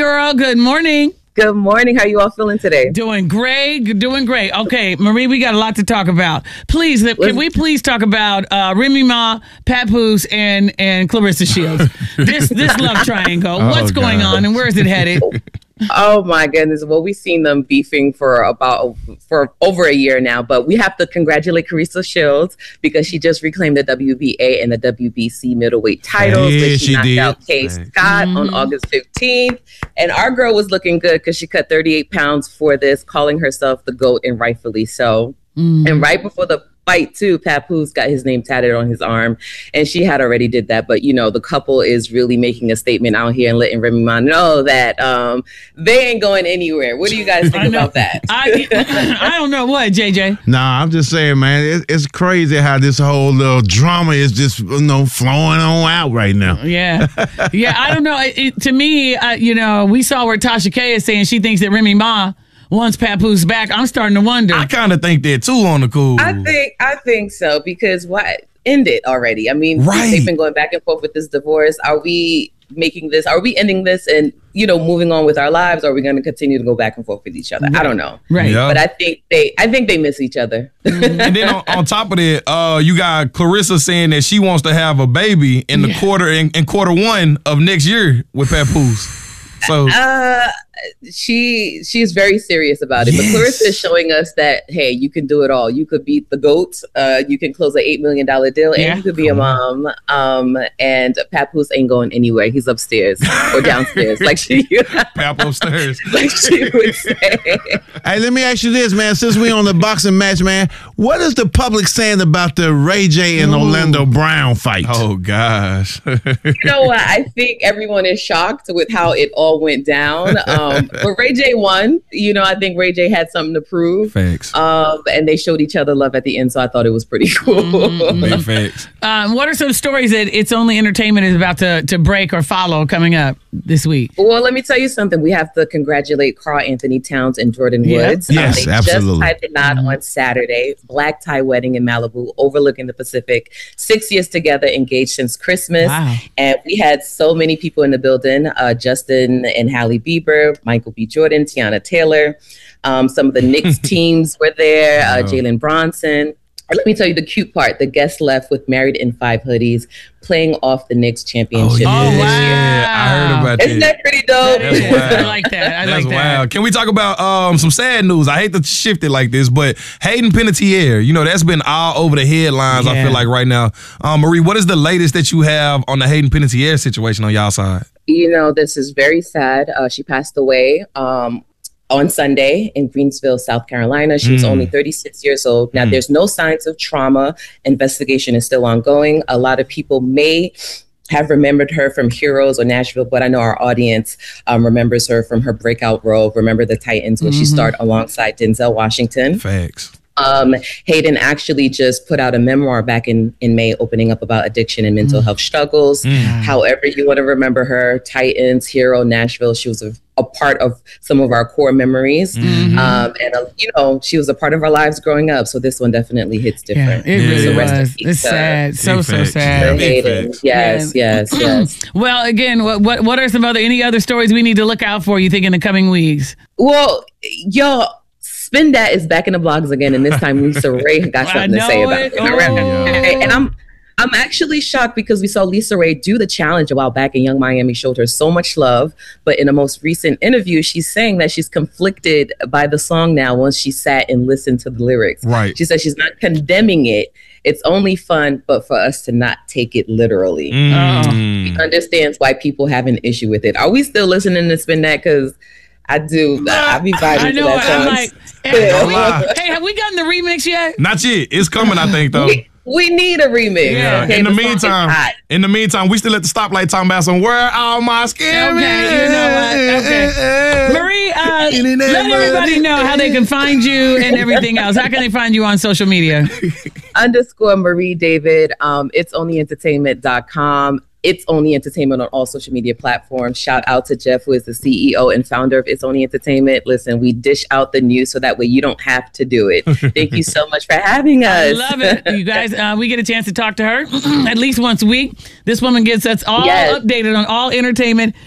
girl. Good morning. Good morning. How you all feeling today? Doing great. Okay, Marie, we got a lot to talk about. Please, can we please talk about Remy Ma, Papoose, and Clarissa Shields? This love triangle. What's going on and where is it headed? Oh my goodness. Well, we've seen them beefing for over a year now, but we have to congratulate Clarissa Shields because she just reclaimed the WBA and the WBC middleweight titles. Yeah, she knocked out Kay Scott on August 15th. And our girl was looking good because she cut 38 pounds for this, calling herself the GOAT, and rightfully so. And right before the fight too, Papoose got his name tatted on his arm, and she had already did that. But you know, the couple is really making a statement out here and letting Remy Ma know that they ain't going anywhere. What do you guys think about that? I don't know what, JJ. Nah, I'm just saying, man, it's crazy how this whole little drama is just flowing on out right now. Yeah, I don't know. To me, we saw where Tasha K is saying she thinks that Remy Ma wants Papoose back. I'm starting to wonder. I kind of think that too on the cool. I think so, because what? End it already. I mean, they've been going back and forth with this divorce. Are we ending this and moving on with our lives, or are we going to continue to go back and forth with each other? I don't know. Right. Yeah. But I think they miss each other. And then on top of that, you got Clarissa saying that she wants to have a baby in the quarter one of next year with Papoose. So she's very serious about it. But Clarissa is showing us that, hey, you can do it all. You could beat the GOAT. You can close an $8 million deal, and you could be a mom. And Papoose ain't going anywhere. He's upstairs or downstairs, like Pap upstairs, like she would say. Hey, let me ask you this, man. Since we on the boxing match, man, what is the public saying about the Ray J and Orlando Brown fight? Oh gosh. You know what? I think everyone is shocked with how it all went down. But Ray J won. I think Ray J had something to prove. Facts. And they showed each other love at the end, so I thought it was pretty cool. Big facts. What are some stories that It's Only Entertainment is about to break or follow coming up this week? Well, let me tell you something. We have to congratulate Karl Anthony Towns and Jordan Woods. Yes, they absolutely. just tied the knot on Saturday. Black tie wedding in Malibu, overlooking the Pacific. 6 years together, engaged since Christmas. Wow. And we had so many people in the building. Justin and Halle Bieber, Michael B. Jordan, Tiana Taylor. Some of the Knicks teams were there. Jalen Bronson. Let me tell you the cute part. The guests left with Married in 5 hoodies, playing off the Knicks championship. Oh, this wow. year. I heard about that. Isn't that pretty dope? I like that. That's wild. Can we talk about some sad news? I hate to shift it like this, but Hayden Panettiere, that's been all over the headlines, I feel like, right now. Marie, what is the latest that you have on the Hayden Panettiere situation on y'all side? This is very sad. She passed away on Sunday in Greensville, South Carolina. She was only 36 years old. Now, there's no signs of trauma. Investigation is still ongoing. A lot of people may have remembered her from Heroes or Nashville, but I know our audience remembers her from her breakout role, Remember the Titans, when she starred alongside Denzel Washington. Facts. Hayden actually just put out a memoir back in May, opening up about addiction and mental health struggles. However you want to remember her, Titans, Hero, Nashville, she was a part of some of our core memories. And she was a part of our lives growing up. So this one definitely hits different. Yeah, it really was. It's sad. So sad. Hayden. Yes. Well, again, what are any other stories we need to look out for, you think, in the coming weeks? Well, Spin That is back in the blogs again, and this time Lisa Ray got something to say about it. And I'm actually shocked because we saw Lisa Ray do the challenge a while back, and Young Miami showed her so much love. But in a most recent interview, she's saying that she's conflicted by the song now once she sat and listened to the lyrics. Right. She says she's not condemning it. It's only fun, but for us to not take it literally. She understands why people have an issue with it. Are we still listening to Spin That? Because I do. I be vibing to that song. I'm like, hey, have we gotten the remix yet? Not yet. It's coming, I think, though. We need a remix. Yeah. Okay, In the meantime, we still at the stoplight talking about some where all my skin. Okay, you know what? Okay. Marie, let everybody know how they can find you and everything else. How can they find you on social media? _ Marie David. It's onlyentertainment.com. It's Only Entertainment on all social media platforms. Shout out to Jeff, who is the CEO and founder of It's Only Entertainment. Listen, we dish out the news so that way you don't have to do it. Thank you so much for having us. I love it. You guys, we get a chance to talk to her at least once a week. This woman gets us all updated on all entertainment